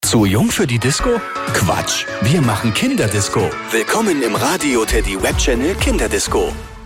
Zu jung für die Disco? Quatsch, wir machen Kinderdisco. Willkommen im Radio Teddy Webchannel Kinderdisco.